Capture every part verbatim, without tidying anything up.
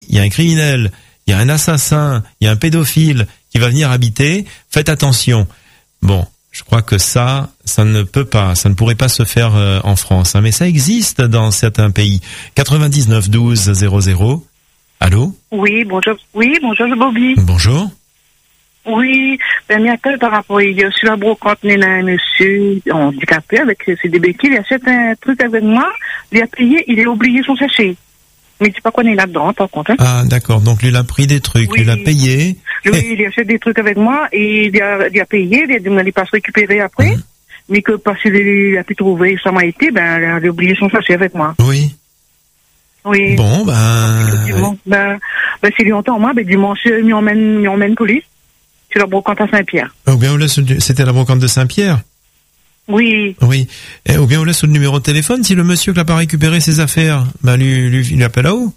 il y a un criminel, il y a un assassin, il y a un pédophile qui va venir habiter, faites attention. Bon, je crois que ça, ça ne peut pas, ça ne pourrait pas se faire euh, en France, hein, mais ça existe dans certains pays. quatre-vingt-dix-neuf douze zéro zéro. Allô? Oui, bonjour. Oui, bonjour, Bobby. Bonjour. Oui, ben, m'appelle par rapport, il y a sur la brocante, il y a un monsieur handicapé avec ses des béquilles, il achète un truc avec moi, il a payé, il a oublié son sachet. Mais je sais pas quoi il est là-dedans, par contre. Hein. Ah, d'accord. Donc, lui, il a pris des trucs, oui. il a payé. Oui, il achète des trucs avec moi et il a, il a payé, il n'allait pas se récupérer après. Mmh. Mais que parce qu'il a pu trouver ça m'a été, ben, il a oublié son sachet avec moi. Oui. Oui. Bon, ben. Dimanche, ben, ben, s'il est longtemps, moi, ben, dimanche, il m'emmène, il m'emmène police. Sur la brocante à Saint-Pierre. Ou bien, on laisse, c'était la brocante de Saint-Pierre? Oui. Oui. Et, ou bien, on laisse le numéro de téléphone. Si le monsieur qui n'a pas récupéré ses affaires, ben, lui, lui, il appelle à où?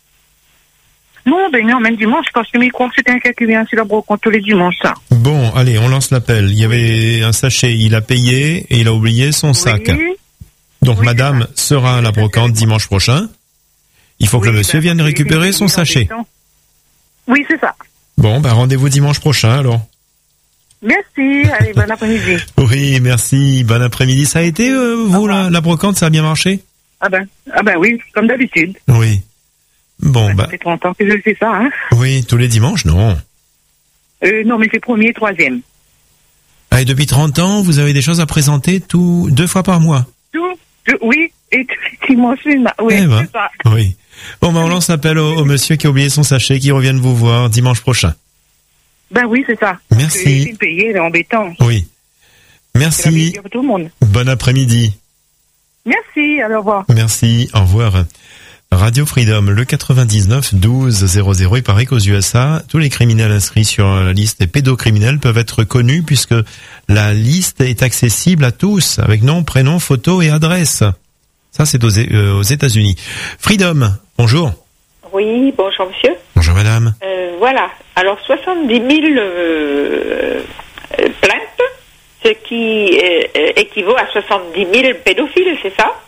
Non, ben, non, même dimanche, parce que je crois que c'était un cas qui vient sur la brocante tous les dimanches, ça. Bon, allez, on lance l'appel. Il y avait un sachet, il a payé et il a oublié son sac. Oui. Donc, oui, madame sera à la brocante dimanche prochain. Il faut oui, que le monsieur ben, vienne récupérer son sachet. Oui, c'est ça. Bon, ben rendez-vous dimanche prochain, alors. Merci, allez, bon après-midi. Oui, merci, bon après-midi. Ça a été, euh, vous, la, la brocante, ça a bien marché? Ah ben, ah ben oui, comme d'habitude. Oui. Bon, ben... bah... Ça fait trente ans que je fais ça, hein. Oui, tous les dimanches, non. Euh, non, mais c'est premier et troisième. Ah, et depuis trente ans, vous avez des choses à présenter tout, deux fois par mois? Tout, tout oui, et dimanche, oui, eh ben, c'est ça. Oui. Bon, ben, on lance l'appel au, au monsieur qui a oublié son sachet, qui revienne vous voir dimanche prochain. Ben oui, c'est ça. Merci. C'est payé, c'est embêtant. Oui. Merci. Pour tout le monde. Bon après-midi. Merci, alors au revoir. Merci, au revoir. Radio Freedom, le quatre-vingt-dix-neuf douze zéro zéro. Il paraît qu'aux U S A, tous les criminels inscrits sur la liste des pédocriminels peuvent être connus puisque la liste est accessible à tous, avec nom, prénom, photo et adresse. Ça, c'est aux, euh, aux États-Unis. Freedom, bonjour. Oui, bonjour monsieur. Bonjour madame. Euh, voilà, alors soixante-dix mille euh, euh, plaintes, ce qui euh, équivaut à soixante-dix mille pédophiles, c'est ça?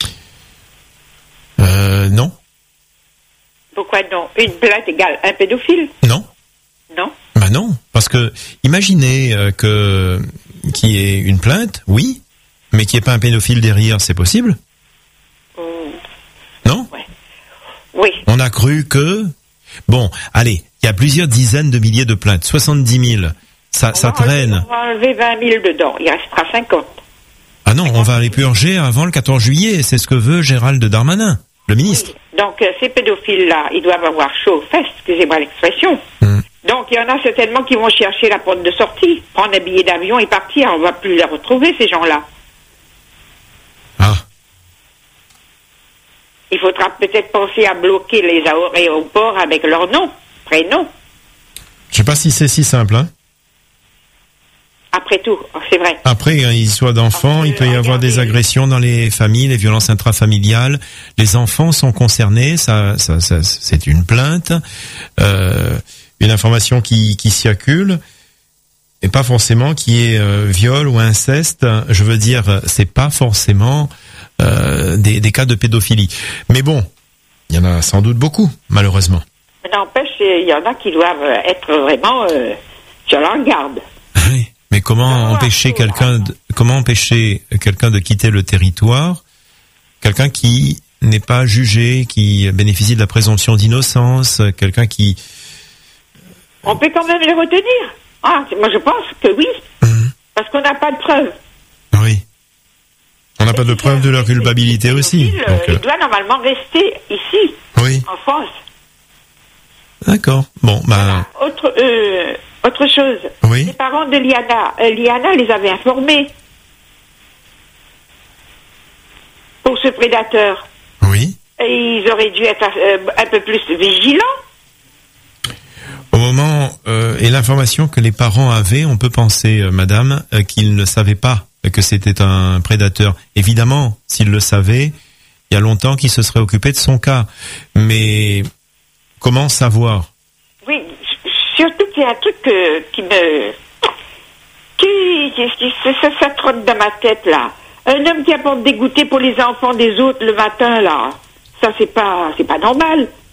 Euh, non. Pourquoi non? Une plainte égale un pédophile? Non. Non? Bah non, parce que imaginez euh, que qu'il y ait une plainte, oui, mais qu'il n'y ait pas un pédophile derrière, c'est possible? Non? Ouais. Oui. On a cru que... Bon, allez, il y a plusieurs dizaines de milliers de plaintes, soixante-dix mille. Ça, on ça va traîne. Enlever, on va enlever vingt mille dedans, il restera cinquante. Ah non, on va les purger avant le quatorze juillet, c'est ce que veut Gérald Darmanin, le ministre. Oui. Donc euh, ces pédophiles-là, ils doivent avoir chaud aux fesses, excusez-moi l'expression. Hum. Donc il y en a certainement qui vont chercher la porte de sortie, prendre un billet d'avion et partir, on ne va plus les retrouver, ces gens-là. Ah. Il faudra peut-être penser à bloquer les aéroports avec leur nom, prénom. Je sais pas si c'est si simple, hein. Après tout, c'est vrai. Après, une histoire d'enfants, il peut y avoir des agressions dans les familles, les violences intrafamiliales. Les enfants sont concernés, ça, ça, ça c'est une plainte, euh, une information qui, qui circule, et pas forcément qui est euh, viol ou inceste. Je veux dire, c'est pas forcément euh, des, des cas de pédophilie. Mais bon, il y en a sans doute beaucoup, malheureusement. N'empêche, il y en a qui doivent être vraiment euh, sur leur garde. Oui. Mais comment empêcher quelqu'un de, comment empêcher quelqu'un de quitter le territoire, quelqu'un qui n'est pas jugé, qui bénéficie de la présomption d'innocence, quelqu'un qui... On peut quand même les retenir. Ah, moi je pense que oui, mmh. Parce qu'on n'a pas de preuves. Oui. On n'a pas de preuves de leur culpabilité aussi. Il, donc, il doit normalement rester ici, oui. En France. D'accord. Bon, bah... Voilà. Autre... Euh, Autre chose, oui. Les parents de Liana, euh, Liana les avait informés pour ce prédateur. Oui. Et ils auraient dû être euh, un peu plus vigilants. Au moment, euh, et l'information que les parents avaient, on peut penser, euh, madame, euh, qu'ils ne savaient pas que c'était un prédateur. Évidemment, s'ils le savaient, il y a longtemps qu'ils se seraient occupés de son cas. Mais comment savoir? Oui. Surtout qu'il y a un truc euh, qui me... Qui, qui, qui ça, ça trotte dans ma tête, là. Un homme qui apporte des goûters pour les enfants des autres le matin, là. Ça, c'est pas, c'est pas normal.